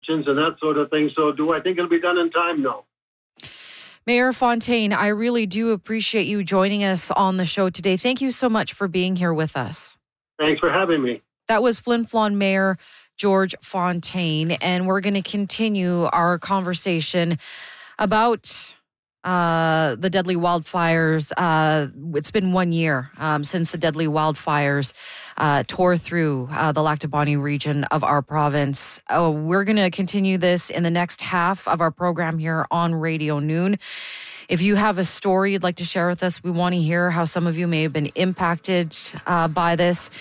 questions and that sort of thing. So do I think it'll be done in time? No. Mayor Fontaine, I really do appreciate you joining us on the show today. Thank you so much for being here with us. Thanks for having me. That was Flin Flon Mayor George Fontaine, and we're going to continue our conversation about the deadly wildfires. It's been 1 year since the deadly wildfires tore through the Lac du Bonnet region of our province. We're going to continue this in the next half of our program here on Radio Noon. If you have a story you'd like to share with us, we want to hear how some of you may have been impacted by this.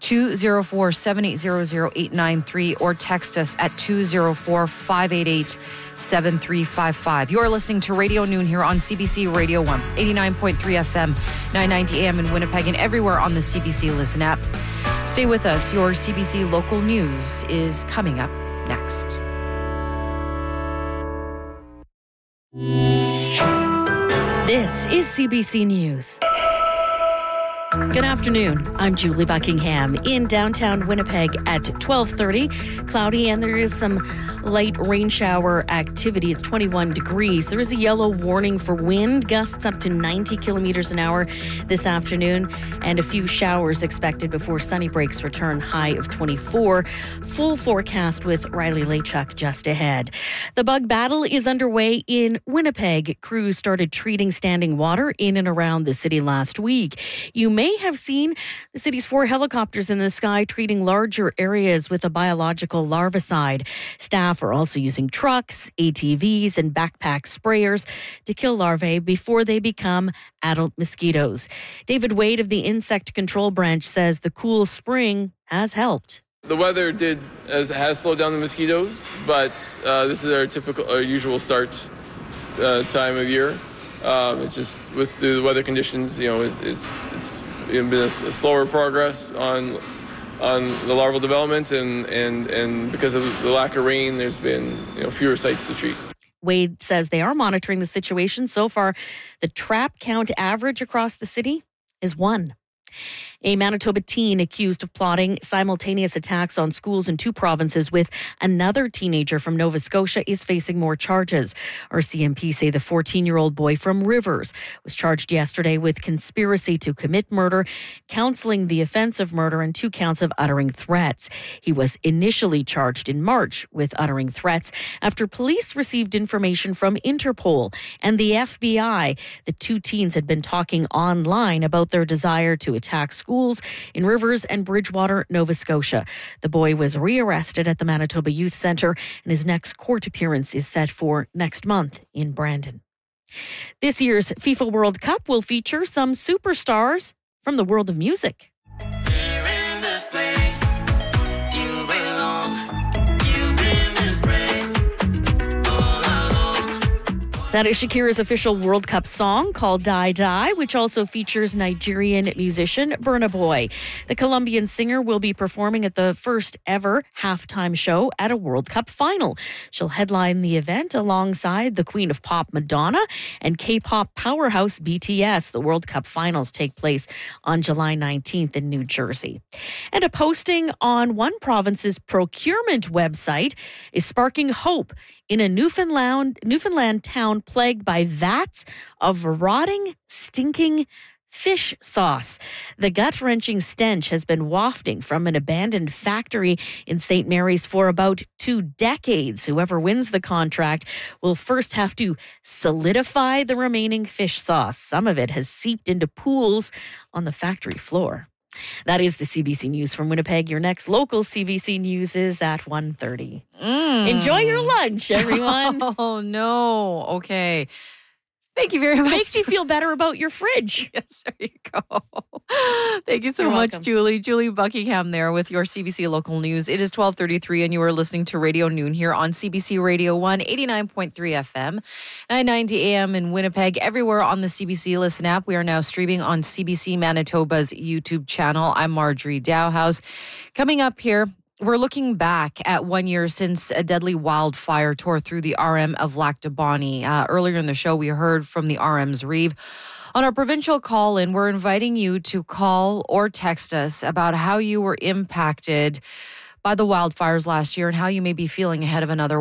204-780-0893 or text us at 204-588-7355. You're listening to Radio Noon here on CBC Radio 1, 89.3 FM, 990 AM in Winnipeg and everywhere on the CBC Listen app. Stay with us. Your CBC local news is coming up next. This is CBC News. Good afternoon. I'm Julie Buckingham in downtown Winnipeg at 12:30. Cloudy and there is some light rain shower activity. It's 21 degrees. There is a yellow warning for wind gusts up to 90 kilometers an hour this afternoon and a few showers expected before sunny breaks return, high of 24. Full forecast with Riley Lachuk just ahead. The bug battle is underway in Winnipeg. Crews started treating standing water in and around the city last week. You may have seen the city's 4 helicopters in the sky treating larger areas with a biological larvicide. Staff are also using trucks, ATVs, and backpack sprayers to kill larvae before they become adult mosquitoes. David Wade of the Insect Control Branch says the cool spring has helped. The weather has slowed down the mosquitoes, but this is our usual start time of year. It's just with the weather conditions, it's been a slower progress on the larval development, and because of the lack of rain, there's been fewer sites to treat. Wade says they are monitoring the situation. So far, the trap count average across the city is 1. A Manitoba teen accused of plotting simultaneous attacks on schools in 2 provinces with another teenager from Nova Scotia is facing more charges. RCMP say the 14-year-old boy from Rivers was charged yesterday with conspiracy to commit murder, counseling the offense of murder, and 2 counts of uttering threats. He was initially charged in March with uttering threats after police received information from Interpol and the FBI. The 2 teens had been talking online about their desire to attack schools in Rivers and Bridgewater, Nova Scotia. The boy was rearrested at the Manitoba Youth Centre, and his next court appearance is set for next month in Brandon. This year's FIFA World Cup will feature some superstars from the world of music. That is Shakira's official World Cup song called Die Die, which also features Nigerian musician Burna Boy. The Colombian singer will be performing at the first ever halftime show at a World Cup final. She'll headline the event alongside the Queen of Pop Madonna and K-pop powerhouse BTS. The World Cup finals take place on July 19th in New Jersey. And a posting on one province's procurement website is sparking hope in a Newfoundland town plagued by vats of rotting, stinking fish sauce. The gut-wrenching stench has been wafting from an abandoned factory in St. Mary's for about 2 decades. Whoever wins the contract will first have to solidify the remaining fish sauce. Some of it has seeped into pools on the factory floor. That is the CBC News from Winnipeg. Your next local CBC News is at 1:30. Enjoy your lunch, everyone. Oh, no. Okay. Thank you very much. It makes you feel better about your fridge. Yes, there you go. Thank you so You're much, welcome. Julie. Julie Buckingham there with your CBC Local News. It is 12:33 and you are listening to Radio Noon here on CBC Radio 1, 89.3 FM, 990 AM in Winnipeg, everywhere on the CBC Listen app. We are now streaming on CBC Manitoba's YouTube channel. I'm Marjorie Dowhouse. Coming up here, we're looking back at 1 year since a deadly wildfire tore through the RM of Lac du Bonnet. Earlier in the show, we heard from the RM's Reeve. On our provincial call-in, we're inviting you to call or text us about how you were impacted by the wildfires last year and how you may be feeling ahead of another